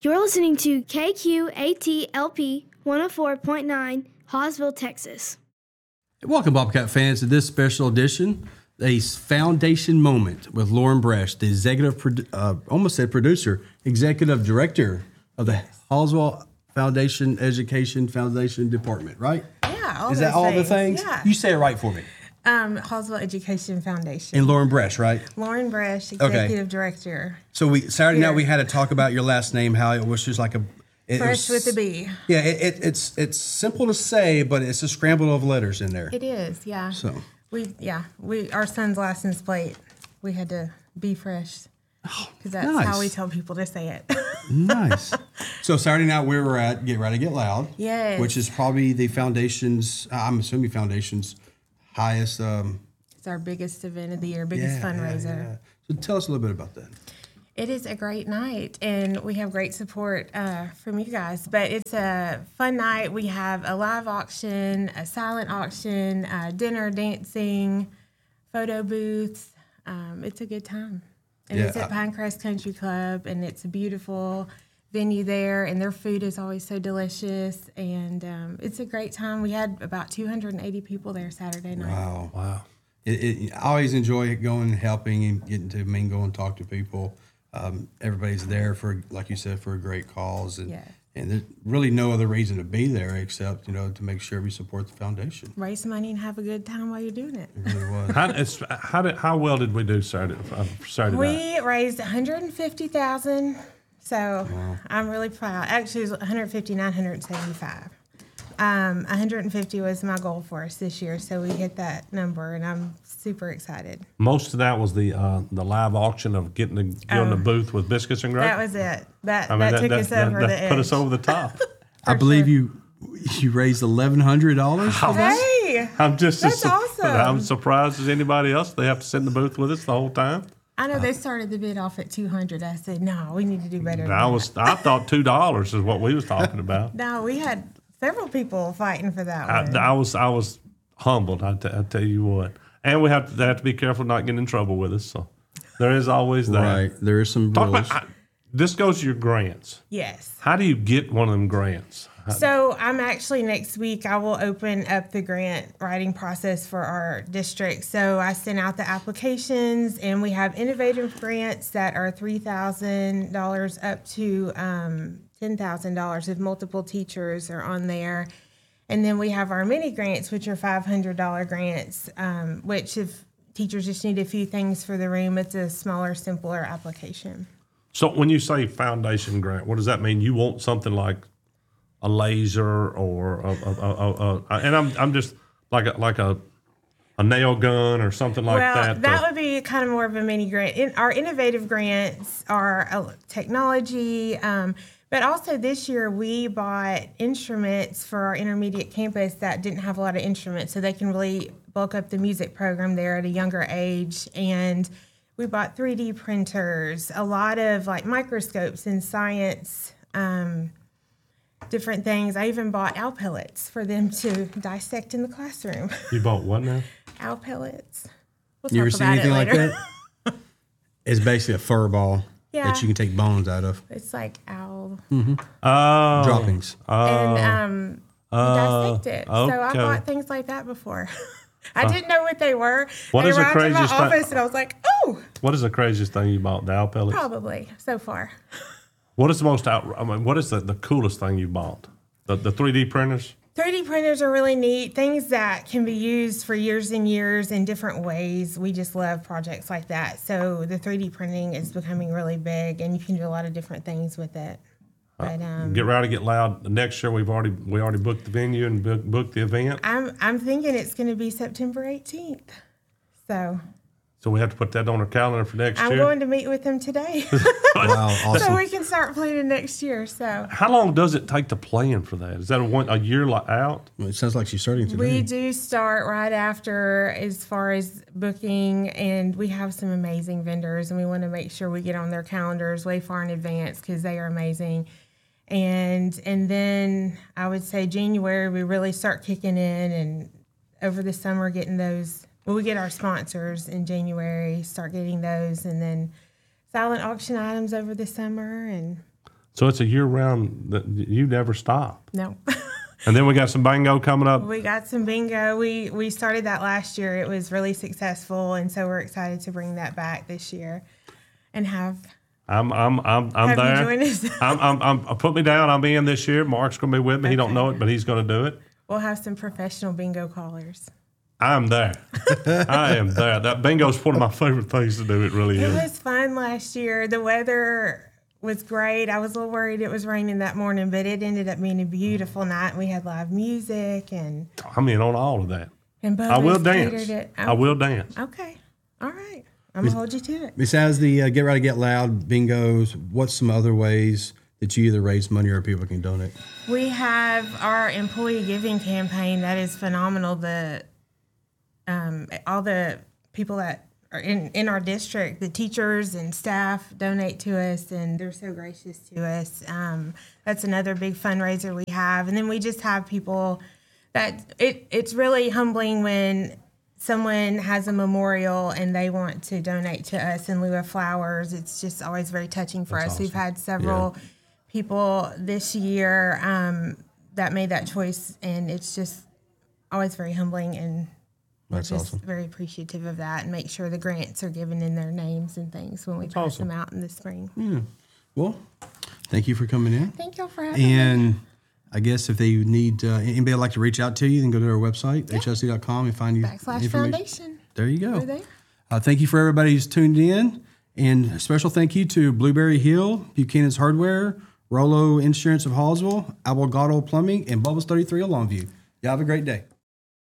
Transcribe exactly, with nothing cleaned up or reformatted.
You're listening to K Q A T L P one oh four point nine, Hawesville, Texas. Welcome, Bobcat fans, to this special edition, a foundation moment with Lauren Bresch, the executive, produ- uh, almost said producer, executive director of the Hawesville Foundation Education Foundation Department, right? Yeah, all Is those that all things. the things? Yeah. You say it right for me. Um, Hawesville Education Foundation. And Lauren Bresch, right? Lauren Bresch, executive director. So we Saturday Here. night we had to talk about your last name, how it was just like a it Fresh was, with a B. Yeah, it, it, it's it's simple to say, but it's a scramble of letters in there. It is, yeah. So we, yeah, we our son's license plate. We had to be fresh because that's nice. how we tell people to say it. Nice. So Saturday night we were at Get Ready, Get Loud. Yes. Which is probably the foundation's, I'm assuming foundation's highest. Um, It's our biggest event of the year, biggest yeah, fundraiser. yeah, yeah. So tell us a little bit about that. It is a great night, and we have great support uh, from you guys. But it's a fun night. We have a live auction, a silent auction, uh, dinner, dancing, photo booths. Um, it's a good time. And Yeah, it's at I- Pinecrest Country Club, and it's a beautiful venue there, and their food is always so delicious. And um, it's a great time. We had about two hundred eighty people there Saturday night. Wow. Wow. It, it, I always enjoy going and helping and getting to mingle and talk to people. Um, everybody's there for, like you said, for a great cause. And, Yes. and there's really no other reason to be there except, you know, to make sure we support the foundation. Raise money and have a good time while you're doing it. It really was. How, it's, how did how well did we do Saturday? uh, Saturday night? We raised one hundred fifty thousand dollars, so I'm really proud. Actually, it was one hundred fifty-nine, one hundred seventy-five. Um, one hundred fifty was my goal for us this year, so we hit that number, and I'm super excited. Most of that was the uh, the live auction of getting the getting Oh. the booth with biscuits and gravy. That was it. That I mean, that, took us that, over that the edge. put us over the top. I believe you you raised eleven hundred dollars for this? Hey, I'm just That's as, awesome. I'm surprised as anybody else. They have to sit in the booth with us the whole time. I know they started the bid off at two hundred. I said, no, we need to do better. And Than I that. was I thought two dollars is what we was talking about. No, we had several people fighting for that I, one. I was I was humbled. I, t- I tell you what, and we have to they have to be careful not getting in trouble with us. So there is always that. Right. There is some Talk rules. about I, this goes to your grants. Yes. How do you get one of them grants? So I'm actually next week, I will open up the grant writing process for our district. So I sent out the applications, and we have innovative grants that are three thousand dollars up to um, ten thousand dollars if multiple teachers are on there. And then we have our mini grants, which are five hundred dollars grants, um, which if teachers just need a few things for the room, it's a smaller, simpler application. So when you say foundation grant, what does that mean? You want something like a laser or a, a, a, a, a and I'm I'm just like a, like a a nail gun or something like well, that. that to- would be kind of more of a mini grant. In, our innovative grants are uh, technology, um, but also this year we bought instruments for our intermediate campus that didn't have a lot of instruments, so they can really bulk up the music program there at a younger age. And we bought three D printers, a lot of like microscopes and science. Um, different things. I even bought owl pellets for them to dissect in the classroom. you bought what now? Owl pellets. We'll You ever talk seen about anything it like later. that? It's basically a fur ball Yeah. that you can take bones out of. It's like owl. Oh, Droppings. and um, we oh, dissect it. So I okay. bought things like that before. I didn't know what they were. What they is the arrived in my craziest thing- office, and I was like, oh, What is the craziest thing you bought? The owl pellets. probably so far. What is the most out? I mean, what is the, the coolest thing you bought? The the three D printers. three D printers are really neat. Things that can be used for years and years in different ways. We just love projects like that. So the three D printing is becoming really big, and you can do a lot of different things with it. But um, Get ready to get loud. The next year we've already we already booked the venue and book, booked the event. I'm I'm thinking it's going to be September eighteenth. So So we have to put that on our calendar for next I'm year. going to meet with them today. Wow, So awesome. we can start planning next year. So How long does it take to plan for that? Is that a one a year li- out? Well, it sounds like she's starting today. we do start right after as far as booking, and we have some amazing vendors, and we want to make sure we get on their calendars way far in advance because they are amazing. And and then I would say January we really start kicking in, and over the summer getting those. Well, we get our sponsors in January, start getting those, and then silent auction items over the summer and. So it's a year round that you never stop. No. And then we got some bingo coming up. We got some bingo. We we started that last year. It was really successful, and so we're excited to bring that back this year and have I'm I'm I'm I'm have there. you join us. I'm, I'm I'm put me down. I'm in this year. Mark's gonna be with me. He don't Okay. know it, but he's gonna do it. We'll have some professional bingo callers. I'm there. I am there. That bingo's one of my favorite things to do. It really It is. was fun last year. The weather was great. I was a little worried it was raining that morning, but it ended up being a beautiful night. We had live music and I'm in on all of that. and I will Bubba's dance. catered it. I will dance. Okay. All right. I'm gonna hold you to it. Besides the uh, Get Ready, Get Loud bingos, what's some other ways that you either raise money or people can donate? We have our employee giving campaign that is phenomenal. The um, all the people that are in, in our district, the teachers and staff donate to us, and they're so gracious to us. Um, that's another big fundraiser we have, and then we just have people that it it's really humbling when someone has a memorial and they want to donate to us in lieu of flowers. It's just always very touching for us. We've had several people this year um, that made that choice, and it's just always very humbling, and we're That's just awesome. very appreciative of that, and make sure the grants are given in their names and things when we pass awesome. them out in the spring. Well, thank you for coming in. Thank y'all for having me. And I guess if they need uh, anybody would like to reach out to you, then go to our website, h l c dot com, and find you Backslash information. Foundation. There you go. We're there. Uh, thank you for everybody who's tuned in. And a special thank you to Blueberry Hill, Buchanan's Hardware, Rolo Insurance of Hallsville, Abogado Plumbing, and Bubbles thirty-three of Longview. Y'all have a great day.